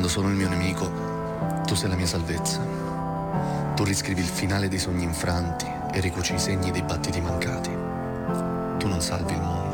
Quando sono il mio nemico, tu sei la mia salvezza. Tu riscrivi il finale dei sogni infranti e ricuci i segni dei battiti mancati. Tu non salvi il mondo,